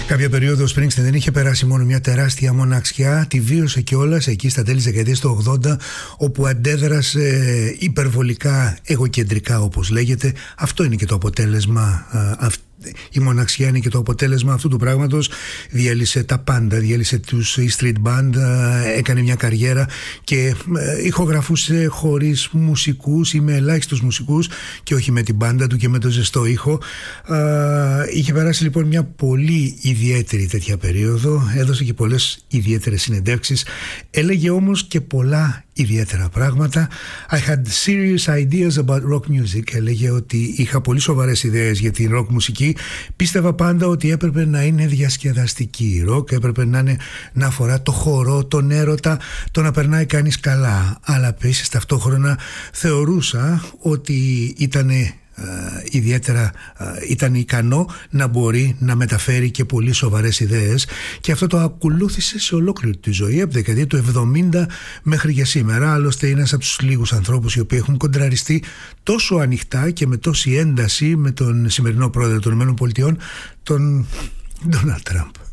Κάποια περίοδο ο Springsteen δεν είχε περάσει μόνο μια τεράστια μοναξιά, τη βίωσε κιόλας εκεί στα τέλη της δεκαετίας του 80, όπου αντέδρασε υπερβολικά εγωκεντρικά, όπως λέγεται. Αυτό είναι και το αποτέλεσμα. Η μοναξιά είναι και το αποτέλεσμα αυτού του πράγματος. Διέλυσε τα πάντα, διέλυσε τους street band, έκανε μια καριέρα και ηχογραφούσε χωρίς μουσικούς ή με ελάχιστους μουσικούς και όχι με την μπάντα του και με το ζεστό ήχο. Είχε περάσει λοιπόν μια πολύ ιδιαίτερη τέτοια περίοδο, έδωσε και πολλές ιδιαίτερες συνεντεύξεις, έλεγε όμως και πολλά ιδιαίτερα πράγματα. I had serious ideas about rock music. Έλεγε ότι είχα πολύ σοβαρές ιδέες για την rock μουσική. Πίστευα πάντα ότι έπρεπε να είναι διασκεδαστική η rock, έπρεπε να αφορά το χορό, τον έρωτα, το να περνάει κανείς καλά. Αλλά επίσης ταυτόχρονα θεωρούσα ότι ήταν ικανό να μπορεί να μεταφέρει και πολύ σοβαρές ιδέες, και αυτό το ακολούθησε σε ολόκληρη τη ζωή από τη δεκαετία του 70 μέχρι και σήμερα. Άλλωστε είναι ένας από τους λίγους ανθρώπους οι οποίοι έχουν κοντραριστεί τόσο ανοιχτά και με τόση ένταση με τον σημερινό πρόεδρο των ΗΠΑ, τον Ντόναλντ Τραμπ.